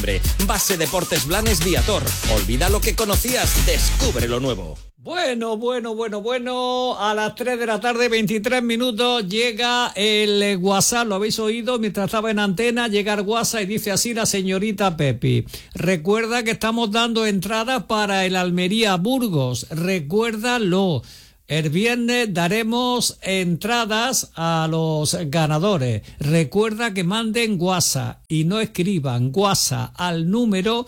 Base Deportes Blanes Viator. Olvida lo que conocías, descubre lo nuevo. Bueno, a las 3 de la tarde, 23 minutos, llega el WhatsApp, lo habéis oído, mientras estaba en antena, llega el WhatsApp y dice así la señorita Pepi: recuerda que estamos dando entradas para el Almería Burgos, recuérdalo. El viernes daremos entradas a los ganadores. Recuerda que manden WhatsApp y no escriban WhatsApp al número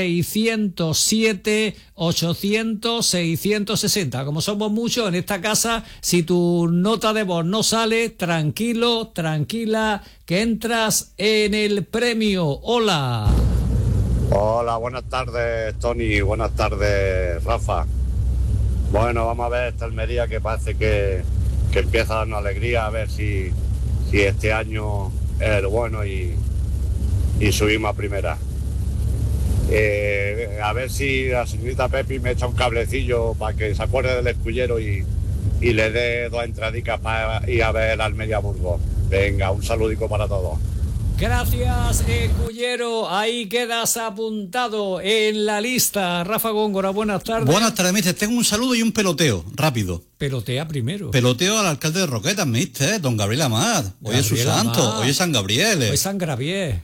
607-800-660. Como somos muchos en esta casa, si tu nota de voz no sale, tranquilo, tranquila, que entras en el premio. Hola. Hola, buenas tardes, Tony. Buenas tardes, Rafa. Bueno, vamos a ver esta Almería que parece que empieza a darnos alegría, a ver si este año es el bueno y subimos a primera. A ver si la señorita Pepi me echa un cablecillo para que se acuerde del escullero y le dé 2 entradicas para ir a ver el Almería Burgos. Venga, un saludico para todos. Gracias, Cullero. Ahí quedas apuntado en la lista. Rafa Góngora, buenas tardes. Buenas tardes, mister. Tengo un saludo y un peloteo, rápido. Pelotea primero. Peloteo al alcalde de Roquetas, mister, don Gabriel Amat. Hoy es su santo, hoy es San Gabriel. Hoy es San Gabriel.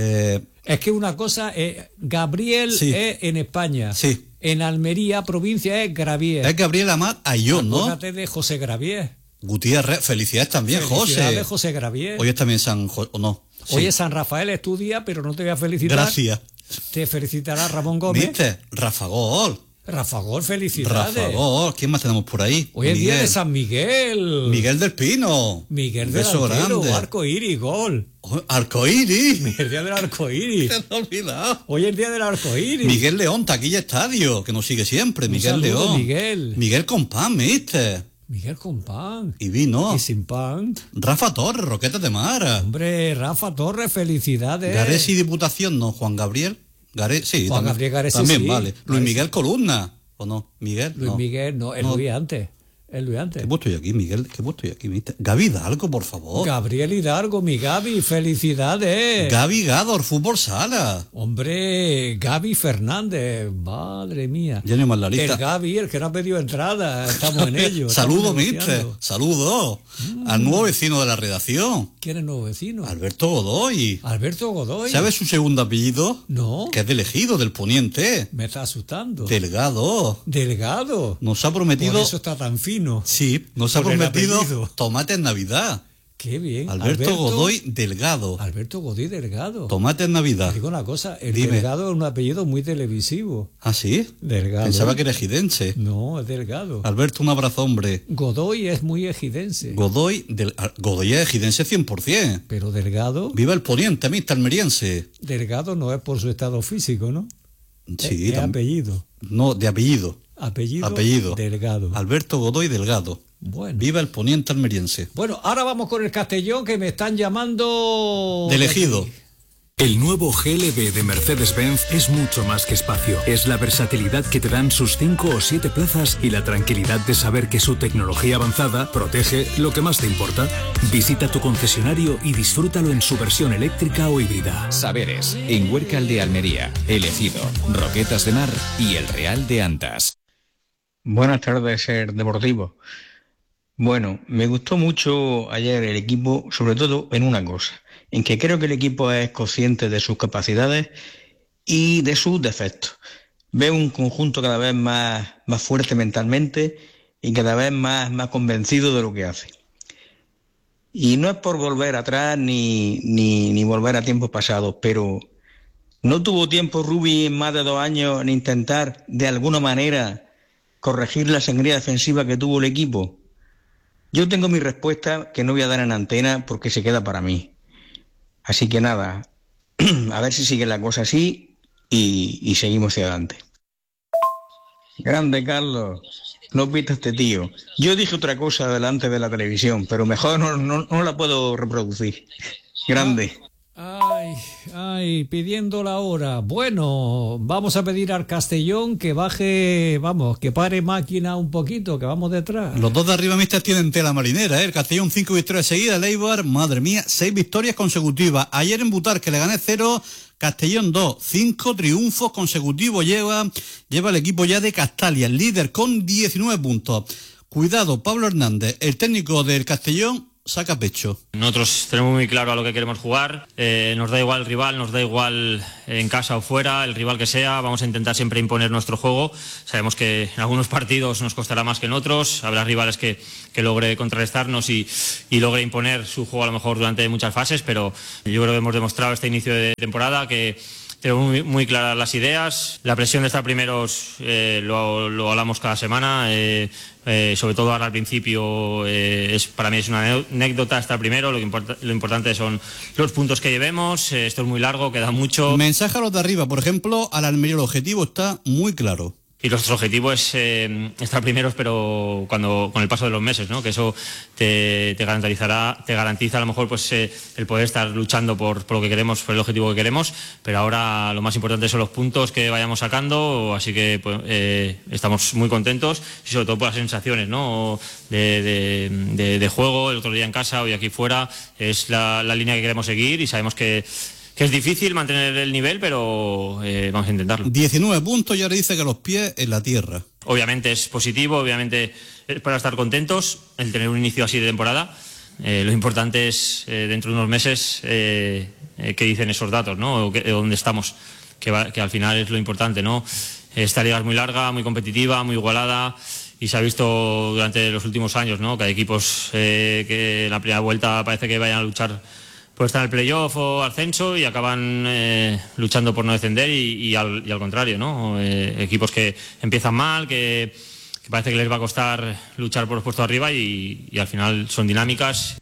Es que una cosa, Gabriel sí. Es en España. Sí. En Almería, provincia, es Gravier. Es Gabriel Amat Ayón, ¿no? Acuérdate de José Gravier. Gutiérrez, felicidades también, felicidades, José Gravier. Hoy es también San José, ¿o no? Sí. Hoy es San Rafael, es tu día, pero no te voy a felicitar. Gracias. Te felicitará Ramón Gómez. ¿Viste? Rafa Gol, felicidades. Rafa Gol, ¿quién más tenemos por ahí? Hoy es día de San Miguel. Miguel del Pino. Miguel del Arquero, arcoíris, gol. Arcoíris. El día del arcoíris. Se me ha olvidado. Hoy es el día del arcoíris. Miguel León, Taquilla Estadio, que nos sigue siempre. Miguel León. Miguel Compán, ¿viste? Miguel con pan. Y vino. Y sin pan. Rafa Torres, Roquetas de Mar. Hombre, Rafa Torres, felicidades. Garés y Diputación, ¿no? Juan Gabriel. Garés, sí. Juan Gabriel Garés, también sí. Vale. Luis Miguel Columna, ¿o no? Miguel. Luis Miguel, no, es Luis antes. Es Luis antes. ¿Qué puesto yo aquí, Miguel? ¿Qué puesto yo aquí? Gaby Hidalgo, por favor. Gabriel Hidalgo, mi Gaby, felicidades. Gaby Gador, fútbol sala. Hombre, Gaby Fernández, madre mía. Ya no hay más la lista. El Gaby, el que no ha pedido entrada, estamos en ello. Saludo, mister. Saludo al nuevo vecino de la redacción. ¿Quién es el nuevo vecino? Alberto Godoy. Alberto Godoy. ¿Sabes su segundo apellido? No. Que es del Ejido, del Poniente. Me está asustando. Delgado. Nos ha prometido. Por eso está tan fino. Sí, nos ha prometido tomate en Navidad. Qué bien. Alberto Godoy Delgado. Alberto Godoy Delgado. Tomate en Navidad. Te digo una cosa, Delgado es un apellido muy televisivo. ¿Ah, sí? Delgado. Pensaba que era ejidense. No, es Delgado. Alberto, un abrazo, hombre. Godoy es muy ejidense. Godoy es ejidense 100%. Pero Delgado. Viva el Poniente, amista almeriense. Delgado no es por su estado físico, ¿no? Sí. Es apellido. No, de apellido. Apellido. Delgado. Alberto Godoy Delgado. Bueno. Viva el Poniente almeriense. Bueno, ahora vamos con el Castellón, que me están llamando... Del Ejido. El nuevo GLB de Mercedes-Benz es mucho más que espacio. Es la versatilidad que te dan sus 5 o 7 plazas y la tranquilidad de saber que su tecnología avanzada protege lo que más te importa. Visita tu concesionario y disfrútalo en su versión eléctrica o híbrida. Saberes, en Huércal de Almería, El Ejido, Roquetas de Mar y El Real de Antas. Buenas tardes, Ser Deportivo. Bueno, me gustó mucho ayer el equipo, sobre todo en una cosa, en que creo que el equipo es consciente de sus capacidades y de sus defectos. Veo un conjunto cada vez más fuerte mentalmente y cada vez más convencido de lo que hace. Y no es por volver atrás ni volver a tiempos pasados, pero ¿no tuvo tiempo Rubi en más de 2 años en intentar de alguna manera corregir la sangría defensiva que tuvo el equipo? Yo tengo mi respuesta que no voy a dar en antena porque se queda para mí. Así que nada, a ver si sigue la cosa así y seguimos hacia adelante. Grande, Carlos. No pita este tío. Yo dije otra cosa delante de la televisión, pero mejor no la puedo reproducir. Grande. Ay, Ay, pidiendo la hora. Bueno, vamos a pedir al Castellón que baje, que pare máquina un poquito, que vamos detrás. Los dos de arriba, mister, tienen tela marinera, ¿eh? El Castellón 5 victorias seguidas, el Eibar, madre mía, 6 victorias consecutivas. Ayer en Butar, que le gané 0, Castellón 2, 5 triunfos consecutivos lleva el equipo ya de Castalia, el líder con 19 puntos. Cuidado, Pablo Hernández, el técnico del Castellón, saca pecho. Nosotros tenemos muy claro a lo que queremos jugar, nos da igual el rival, nos da igual en casa o fuera, el rival que sea, vamos a intentar siempre imponer nuestro juego. Sabemos que en algunos partidos nos costará más que en otros, habrá rivales que logre contrarrestarnos y logre imponer su juego a lo mejor durante muchas fases, pero yo creo que hemos demostrado este inicio de temporada que tenemos muy claras las ideas. La presión de estar primeros lo hablamos cada semana, sobre todo ahora al principio para mí es una anécdota estar primero, lo importante son los puntos que llevemos, esto es muy largo, queda mucho. Mensaje a los de arriba, por ejemplo, al Almería el objetivo está muy claro. Y nuestro objetivo es estar primeros, pero con el paso de los meses, ¿no? Que eso te garantiza a lo mejor pues el poder estar luchando por lo que queremos, por el objetivo que queremos, pero ahora lo más importante son los puntos que vayamos sacando, así que pues, estamos muy contentos y sobre todo por las sensaciones, ¿no? de juego, el otro día en casa, hoy aquí fuera, es la línea que queremos seguir y sabemos que es difícil mantener el nivel, pero vamos a intentarlo. 19 puntos y ahora dice que los pies en la tierra. Obviamente es positivo, obviamente es para estar contentos el tener un inicio así de temporada. Lo importante es dentro de unos meses qué dicen esos datos, ¿no? O dónde estamos, que al final es lo importante, ¿no? Esta liga es muy larga, muy competitiva, muy igualada y se ha visto durante los últimos años, ¿no? Que hay equipos que en la primera vuelta parece que vayan a luchar por estar en el playoff o ascenso y acaban luchando por no descender y al contrario, ¿no? Equipos que empiezan mal, que parece que les va a costar luchar por los puestos arriba y al final son dinámicas